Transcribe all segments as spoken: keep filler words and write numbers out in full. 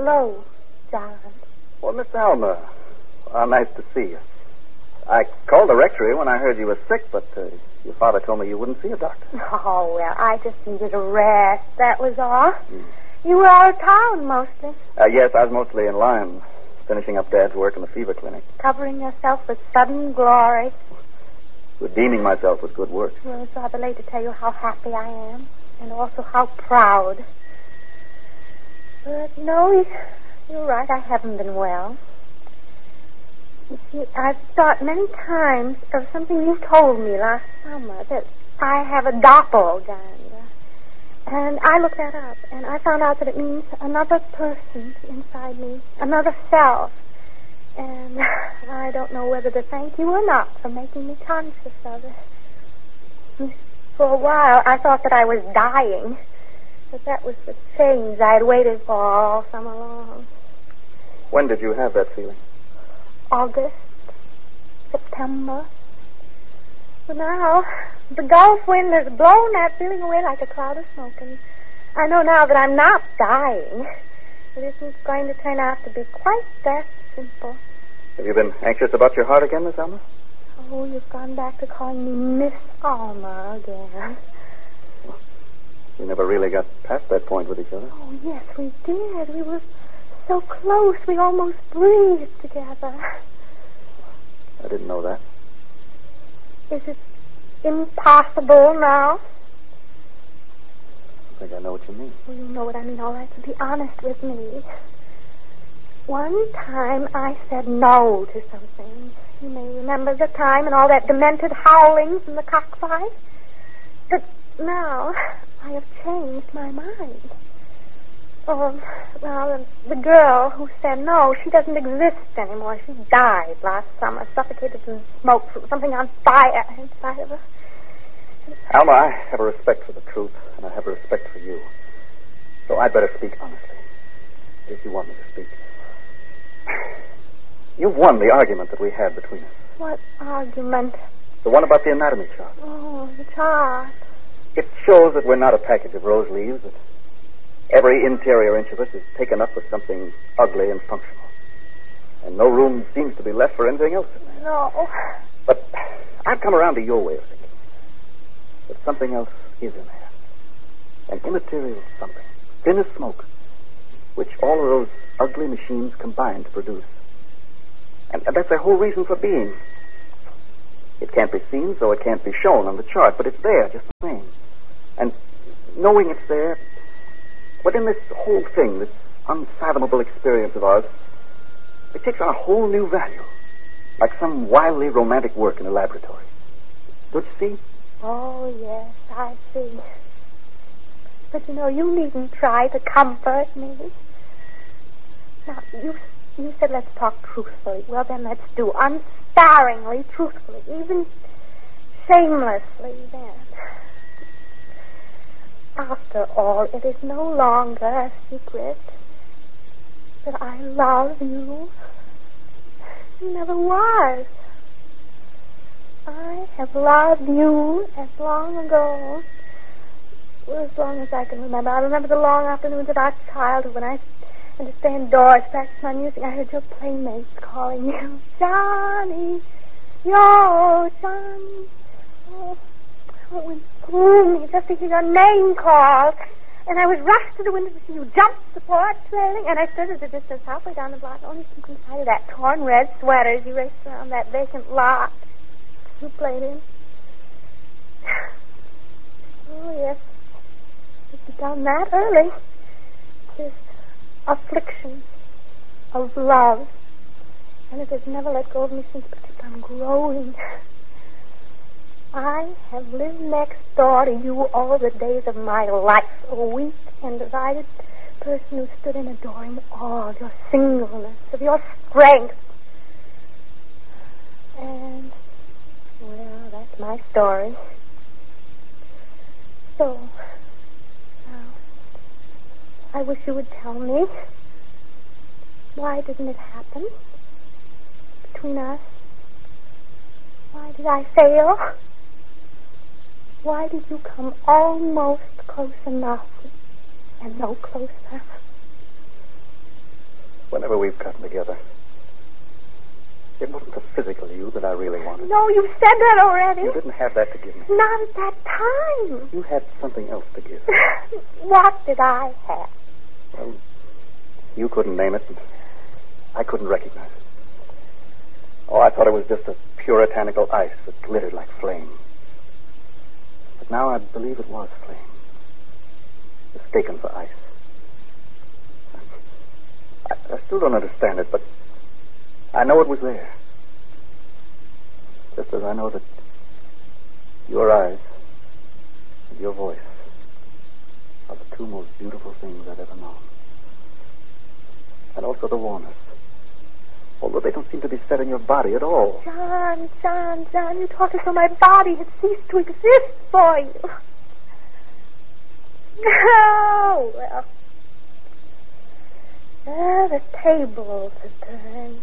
Hello, John. Well, Miss Alma, how nice to see you. I called the rectory when I heard you were sick, but uh, your father told me you wouldn't see a doctor. Oh, well, I just needed a rest. That was all. Mm. You were out of town, mostly. Uh, yes, I was mostly in Lyme, finishing up Dad's work in the fever clinic. Covering yourself with sudden glory. Redeeming myself with good work. Well, it's rather late to tell you how happy I am, and also how proud. But, no, you're right, I haven't been well. You see, I've thought many times of something you told me last summer, that I have a doppelganger. And I looked that up, and I found out that it means another person inside me, another self. And I don't know whether to thank you or not for making me conscious of it. For a while, I thought that I was dying, but that was the change I had waited for all summer long. When did you have that feeling? August, September. But now, the Gulf wind has blown that feeling away like a cloud of smoke, and I know now that I'm not dying. It isn't going to turn out to be quite that simple. Have you been anxious about your heart again, Miss Alma? Oh, you've gone back to calling me Miss Alma again. We never really got past that point with each other. Oh, yes, we did. We were so close, we almost breathed together. I didn't know that. Is it impossible now? I think I know what you mean. Well, you know what I mean, all right, so be honest with me. One time I said no to something. You may remember the time and all that demented howling from the cockfight. But now I have changed my mind. Oh, well, the, the girl who said no, she doesn't exist anymore. She died last summer, suffocated in smoke from something on fire inside of her. Alma, I have a respect for the truth, and I have a respect for you. So I'd better speak honestly, if you want me to speak. You've won the argument that we had between us. What argument? The one about the anatomy chart. Oh, the chart. It shows that we're not a package of rose leaves, that every interior inch of us is taken up with something ugly and functional. And no room seems to be left for anything else in there. No. But I've come around to your way of thinking. That something else is in there. An immaterial something, thin as smoke, which all of those ugly machines combine to produce. And, and that's their whole reason for being. It can't be seen, so it can't be shown on the chart, but it's there just the same. And knowing it's there, within this whole thing, this unfathomable experience of ours, it takes on a whole new value, like some wildly romantic work in a laboratory. Don't you see? Oh, yes, I see. But, you know, you needn't try to comfort me. Now, you you said let's talk truthfully. Well, then let's do unsparingly, truthfully, even shamelessly, then. After all, it is no longer a secret that I love you. It never was. I have loved you as long ago, well, as long as I can remember. I remember the long afternoons of our childhood when I had to stay indoors, practice my music. I heard your playmates calling you, Johnny, yo, Johnny. Oh, it went through me just to hear your name called. And I was rushed to the window to see you jump the porch railing, and I stood at a distance halfway down the block, only keeping sight of that torn red sweater as you raced around that vacant lot you played in. Oh, yes. It's begun that early. This affliction of love. And it has never let go of me since, but kept on growing. I have lived next door to you all the days of my life, a weak and divided person who stood in adoring awe of your singleness, of your strength. And, well, that's my story. So, now, I wish you would tell me, why didn't it happen between us? Why did I fail? Why did you come almost close enough and no closer? Whenever we've gotten together, it wasn't the physical you that I really wanted. No, you've said that already. You didn't have that to give me. Not at that time. You had something else to give. What did I have? Well, you couldn't name it, and I couldn't recognize it. Oh, I thought it was just a puritanical ice that glittered like flame. But now I believe it was flame. Mistaken for ice. I, I still don't understand it, but I know it was there. Just as I know that your eyes and your voice are the two most beautiful things I've ever known. And also the warmth. Although they don't seem to be set in your body at all. John, John, John, you talk as though my body had ceased to exist for you. Oh, well. Ah, the tables have turned.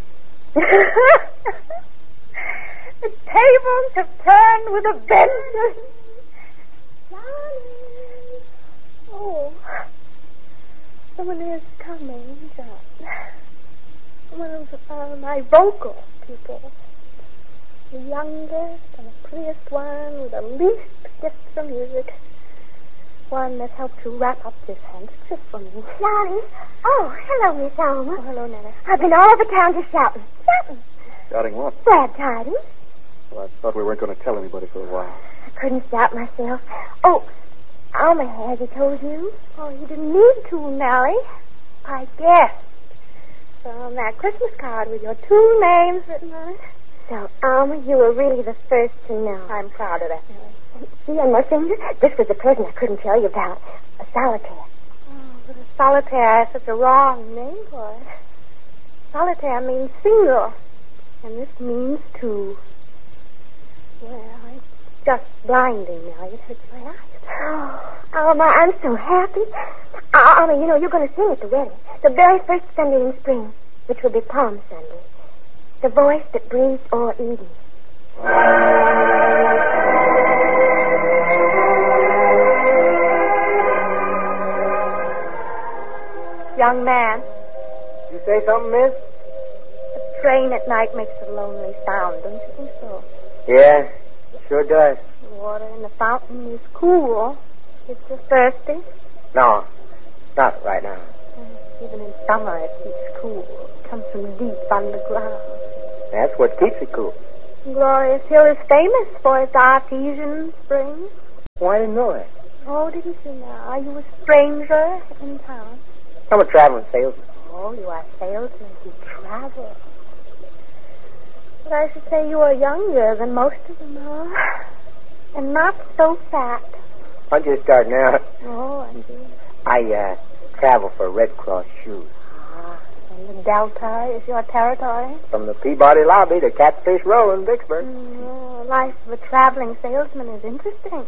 The tables have turned with a vengeance. Johnny. Oh. Someone is coming, John. One of uh, my vocal people. The youngest and the prettiest one with the least gift for music. One that helped to wrap up this handkerchief for me. Johnny. Oh, hello, Miss Alma. Oh, hello, Nana. I've been all over town just shouting. Shouting. Shouting what? Glad tidings. Well, I thought we weren't going to tell anybody for a while. I couldn't shout myself. Oh, Alma, has he told you? Oh, you didn't need to, Mary. I guessed. From that Christmas card with your two names written on it. So, Alma, you were really the first to know. I'm proud of that, Mary. See on my finger? This was a present I couldn't tell you about. A solitaire. Oh, but a solitaire is such a wrong name for it. Solitaire means single. And this means two. Well, it's just blinding now. It hurts my eyes. Oh, Alma, I'm so happy. Uh, Alma, you know, you're going to sing at the wedding. The very first Sunday in spring, which will be Palm Sunday. The voice that breathed o'er Eden. Young man, You say something, miss? the train at night makes a lonely sound, don't you think so? Yeah, it sure does. The water in the fountain is cool. Is you thirsty? No, not right now. Even in summer, it keeps cool. It comes from deep underground. That's what keeps it cool. Glorious Hill is famous for its artesian springs. Oh, I didn't know that. Oh, didn't you now? Are you a stranger in town? I'm a traveling salesman. Oh, you are salesmen who travel. But I should say you are younger than most of them are. And not so fat. I'm just starting out. Oh, indeed. I, uh, travel for Red Cross shoes. Ah, and the Delta is your territory? From the Peabody Lobby to Catfish Row in Vicksburg. Mm, the life of a traveling salesman is interesting.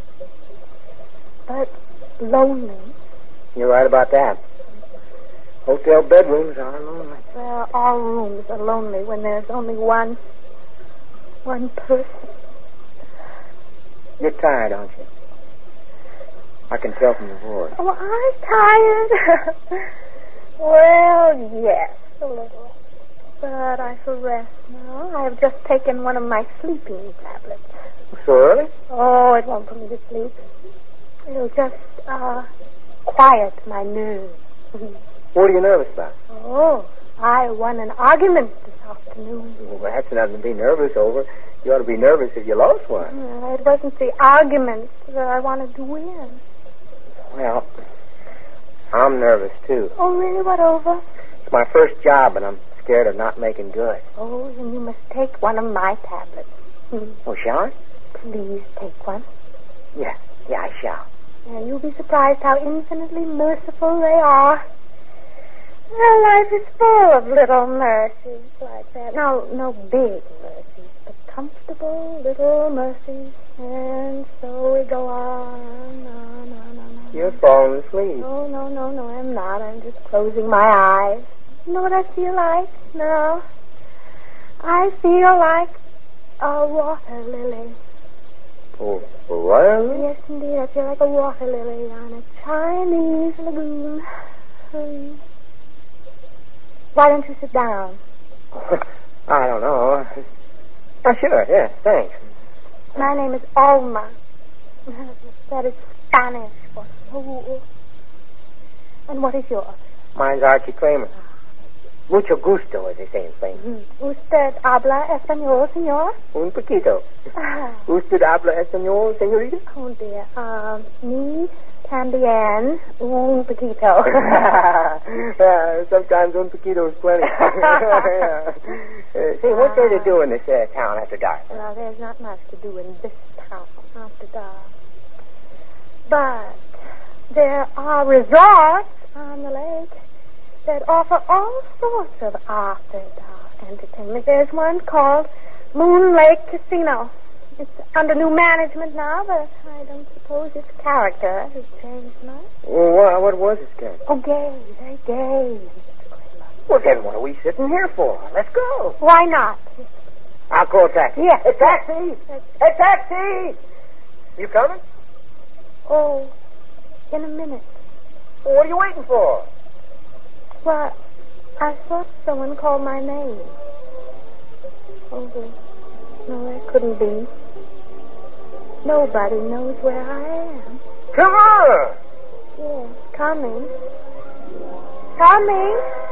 But lonely. You're right about that. Hotel bedrooms are lonely. Well, all rooms are lonely when there's only one, one person. You're tired, aren't you? I can tell from your voice. Oh, I'm tired. Well, yes, a little. But I shall rest now. I have just taken one of my sleeping tablets. So early? Oh, it won't put me to sleep. It'll just, uh, quiet my nerves. What are you nervous about? Oh, I won an argument this afternoon. Well, that's nothing to be nervous over. You ought to be nervous if you lost one. Uh, it wasn't the argument that I wanted to win. Well, I'm nervous, too. Oh, really? What over? It's my first job, and I'm scared of not making good. Oh, then you must take one of my tablets. Hmm. Oh, shall I? Please take one. Yeah, yeah, I shall. And you'll be surprised how infinitely merciful they are. Well, life is full of little mercies like that. No, no big mercies, but comfortable little mercies. And so we go on, on, on, on, on. You're falling asleep. No, no, no, no, I'm not. I'm just closing my eyes. You know what I feel like? No. I feel like a water lily. Oh, what? Yes, indeed. I feel like a water lily on a Chinese lagoon. Hmm. Why don't you sit down? I don't know. Oh, sure, yes, thanks. My name is Alma. That is Spanish for fool. And what is yours? Mine's Archie Kramer. Mucho gusto, as they say in Spain. Mm. Usted habla español, señor? Un poquito. Ah. Usted habla español, señorita? Oh, dear. Um, me también un poquito. uh, sometimes un poquito is plenty. uh, see, what there to do in this uh, town after dark? Well, there's not much to do in this town after dark. But there are resorts on the lake that offer all sorts of after-dark entertainment. There's one called Moon Lake Casino. It's under new management now, but I don't suppose its character has changed much. Well, what, what was its character? Oh, gay, very gay, Mister Kramer. Well, then what are we sitting here for? Let's go. Why not? I'll call a taxi. Yes. A taxi! A taxi! You coming? Oh, in a minute. Well, what are you waiting for? Well, I thought someone called my name. Oh, well, no, that couldn't be. Nobody knows where I am. Come on! Yes, coming. Coming.